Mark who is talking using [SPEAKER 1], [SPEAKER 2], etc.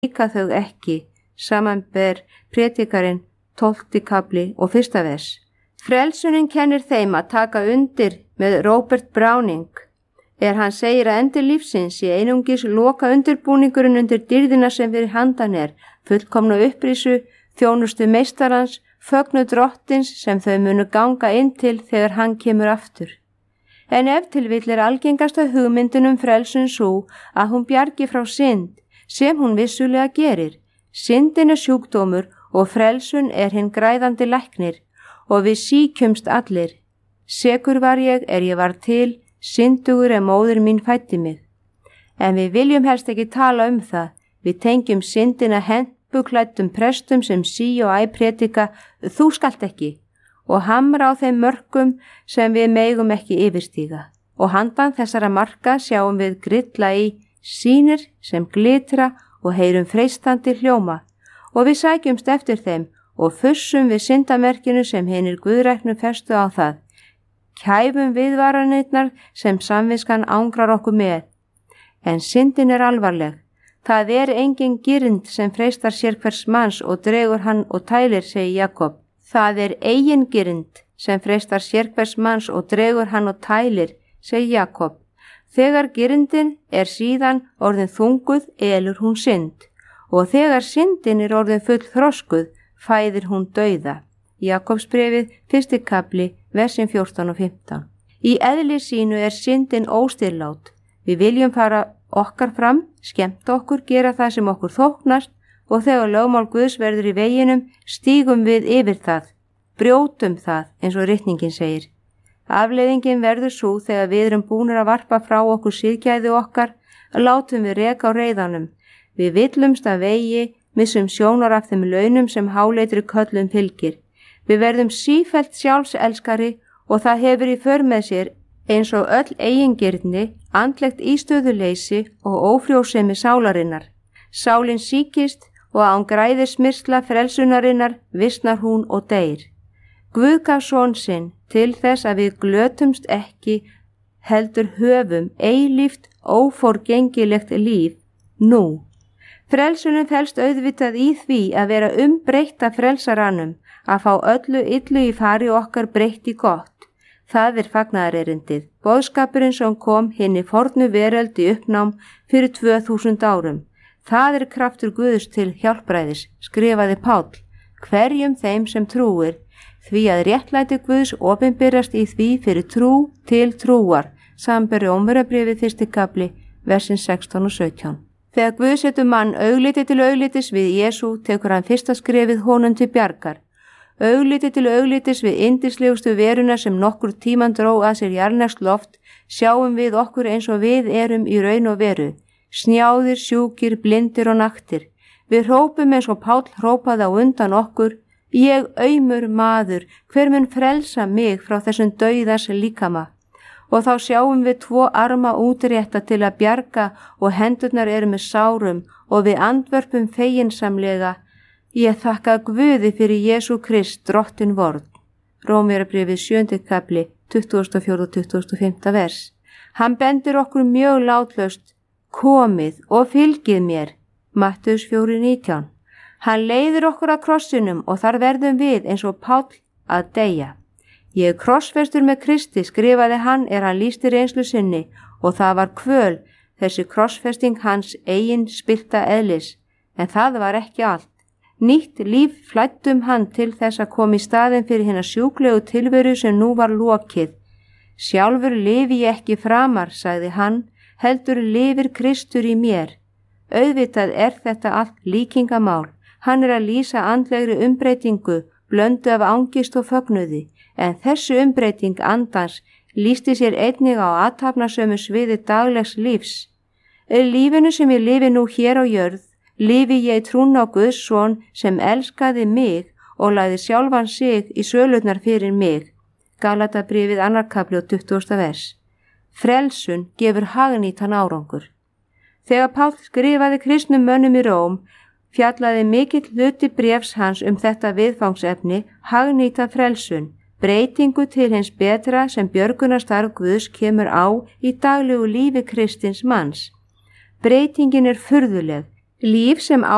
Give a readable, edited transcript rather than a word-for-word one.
[SPEAKER 1] líka þau ekki, samanber Predikarinn 12. kafli og 1. vers. Frelsunin kennir þeim að taka undir með Robert Browning, hann segir að endir lífsins sé einungis loka undirbúningurinn undir dýrðina sem fyrir handan fullkomna upprísu, þjónustu meistarans, fögnu drottins sem þau munu ganga inn til þegar hann kemur aftur. En ef til vill algengasta hugmyndin frelsun sú að hún bjargi frá synd, sem hún vissulega gerir. Syndin sjúkdómur og frelsun hinn græðandi læknir, og við sýkjumst allir. Sekur var ég var til, syndugur móðir mín fæddi mig. En við viljum helst ekki tala það. Við tengjum syndina hempuklæddum prestum sem og æ predika, þú skalt ekki, og hamra á þeim mörkum sem við megum ekki yfirstíga. Og handan þessara marka sjáum við grilla í sýnir sem glitra og heyrum freistandi hljóma, og við sækjumst eftir þeim og fussum við syndamerkinu sem hinir guðræknu festu á það. Kæfum viðvaranirnar sem samviskan angrar okkur með. En syndin alvarleg. Það engin girnd sem freistar sér hvers manns og dregur hann og tælir, segir Jakob. Það eigin girnd sem freistar sér hvers manns og dregur hann og tælir, segir Jakob. Þegar girndin síðan orðin þunguð elur hún synd, og þegar syndin orðin full þroskuð fæðir hún dauða. Jakobsbréfið 1. kafli, versin 14 og 15. Í eðli sínu syndin óstýrlát. Við viljum fara okkar fram, skemmta okkur, gera það sem okkur þóknast, og þegar lögmál Guðs verður í veginum, stígum við yfir það, brjótum það, eins og ritningin segir. Afleiðingin verður svo þegar við erum búnir að varpa frá okkur siðgæði okkar, látum við reka á reiðanum. Við villumst af vegi, missum sjónar af þeim launum sem háleitri köllum fylgir. Við verðum sífellt sjálfselskari og það hefur í för með sér eins og öll eigingirni, andlegt ístöðuleysi og ófrjósemi sálarinnar. Sálin sýkist og án græðismyrsla frelsunarinnar visnar hún og deyr. Guð gaf son sinn til þess að við glötumst ekki, heldur höfum eilíft óforgengilegt líf nú. Frelsunin felst auðvitað í því að vera breytt af frelsaranum, að fá öllu illu í fari okkar breytt í gott. Það fagnaðarerindið, boðskapurinn sem kom hinni fornu veröld í uppnám fyrir 2000 árum. Það kraftur Guðs til hjálpræðis, skrifaði Páll, hverjum þeim sem trúir, því að réttlæti Guðs opinberast í því fyrir trú til trúar, samanber Rómverjabréfið 1. kafli, versin 16 og 17. Þegar Guð setur mann augliti til auglitis við Jesú, tekur hann fyrsta skrefið honum til bjargar. Augliti til auglitis við yndislegustu veruna sem nokkur tíman dró að sér jarðneskt loft, sjáum við okkur eins og við erum í raun og veru, snjáðir, sjúkir, blindir og naktir. Við hrópum eins og Páll hrópaði á undan okkur, ég aumur maður, hver mun frelsa mig frá þessum dauðas líkama? Og þá sjáum við 2 arma útrétta til að bjarga og hendurnar með sárum og við andvörpum feginsamlega, ég þakka Guði fyrir Jesú Krist, drottin vorn. Rómverjabréfið 7. kafli, 24. og 25. vers. Hann bendir okkur mjög látlaust, komið og fylgið mér, Mattheus 4:19. Hann leiðir okkur að krossinum og þar verðum við eins og Páll að deyja. Ég krossfestur með Kristi, skrifaði hann hann lýsti reynslu sinni, og það var kvöl, þessi krossfesting hans eigin spillta eðlis, en það var ekki allt. Nýtt líf flæddum hann til þess að koma í staðinn fyrir hina sjúklegu tilveru sem nú var lokið. Sjálfur lifi ég ekki framar, sagði hann, heldur lifir Kristur í mér. Auðvitað þetta allt líkingamál. Hann að lýsa andlegri umbreytingu, blöndu af angist og fögnuði, en þessu umbreyting andans lýsti sér einnig á athafnasömu sviði daglegs lífs. Lífinu sem ég lifi nú hér á jörð, lifi ég trún á Guðs son sem elskaði mig og lagði sjálfan sig í sölurnar fyrir mig. Galatabréfið 2. kafli og 20. vers. Frelsun gefur hagnýtan árangur. Þegar Páll skrifaði kristnum mönnum í Róm, fjallaði mikill hluti bréfs hans þetta viðfangsefni, hagnýta frelsun, breytingu til hins betra sem björgunarstarf Guðs kemur á í daglegu lífi kristins manns. Breytingin furðuleg, líf sem